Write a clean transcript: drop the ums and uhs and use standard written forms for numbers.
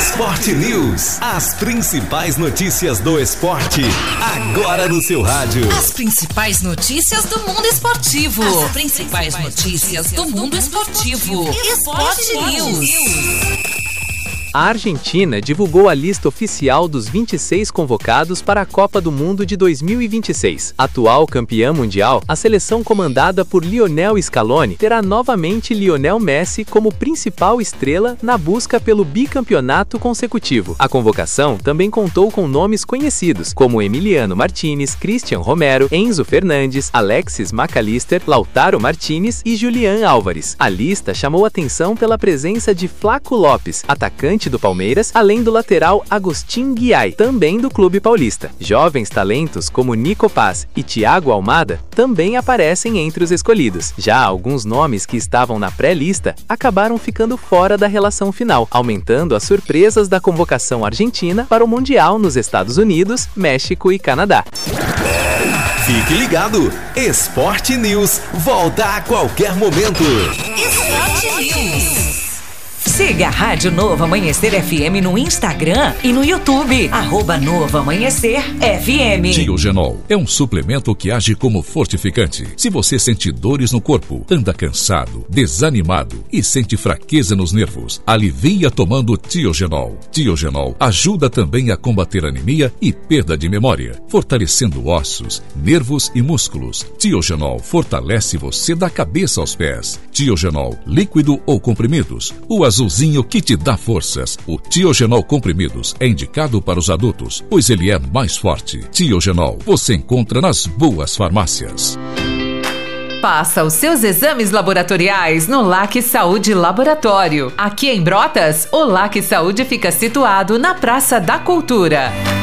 Esporte News. As principais notícias do esporte, agora no seu rádio. As principais notícias do mundo esportivo. As principais notícias do mundo esportivo. Esporte News. A Argentina divulgou a lista oficial dos 26 convocados para a Copa do Mundo de 2026. Atual campeã mundial, a seleção comandada por Lionel Scaloni terá novamente Lionel Messi como principal estrela na busca pelo bicampeonato consecutivo. A convocação também contou com nomes conhecidos, como Emiliano Martinez, Cristian Romero, Enzo Fernandes, Alexis McAllister, Lautaro Martinez e Julián Álvares. A lista chamou atenção pela presença de Flaco Lopes, atacante do Palmeiras, além do lateral Agustín Guiay, também do clube paulista. Jovens talentos como Nico Paz e Thiago Almada também aparecem entre os escolhidos. Já alguns nomes que estavam na pré-lista acabaram ficando fora da relação final, aumentando as surpresas da convocação argentina para o Mundial nos Estados Unidos, México e Canadá. Fique ligado, Esporte News volta a qualquer momento. Esporte News. Siga a Rádio Novo Amanhecer FM no Instagram e no YouTube. @Novo Amanhecer FM. Tiogenol é um suplemento que age como fortificante. Se você sente dores no corpo, anda cansado, desanimado e sente fraqueza nos nervos, alivia tomando Tiogenol. Tiogenol ajuda também a combater anemia e perda de memória, fortalecendo ossos, nervos e músculos. Tiogenol fortalece você da cabeça aos pés. Tiogenol, líquido ou comprimidos. O azulzinho que te dá forças. O Tiogenol comprimidos é indicado para os adultos, pois ele é mais forte. Tiogenol você encontra nas boas farmácias. Faça os seus exames laboratoriais no LAC Saúde Laboratório. Aqui em Brotas, o LAC Saúde fica situado na Praça da Cultura.